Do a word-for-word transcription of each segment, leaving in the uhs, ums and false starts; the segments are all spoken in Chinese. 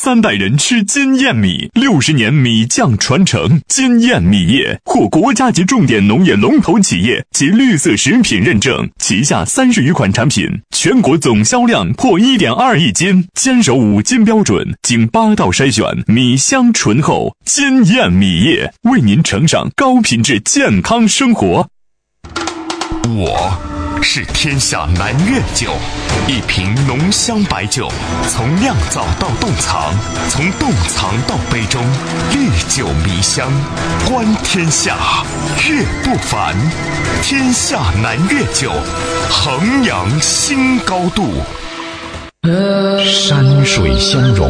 三代人吃金燕米，六十年米酱传承。金燕米业获国家级重点农业龙头企业及绿色食品认证，旗下三十余款产品，全国总销量破 一点二亿斤，坚守五金标准，经八道筛选，米香醇厚。金燕米业为您呈上高品质健康生活。 我是天下南粤酒，一瓶浓香白酒，从酿造到冻藏，从冻藏到杯中，历久弥香，观天下，粤不凡。天下南粤酒，衡阳新高度。 山水相融，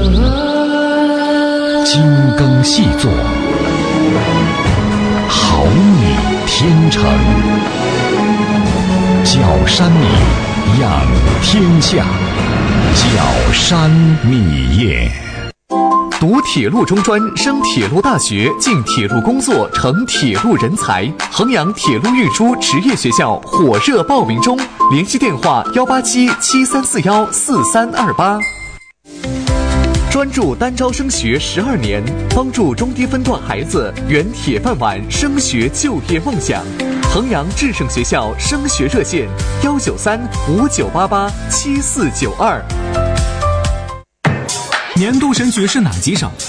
精耕细作，好米天成。角山米养天下，角山米业。 读铁路中专，升铁路大学，进铁路工作，成铁路人才。衡阳铁路运输职业学校火热报名中，联系电话幺八七七三四幺四三二八。专注单招升学十二年，帮助中低分段孩子圆铁饭碗升学就业梦想。衡阳智胜学校升学热线：幺九三五九八八七四九二。 年度神曲是哪几首？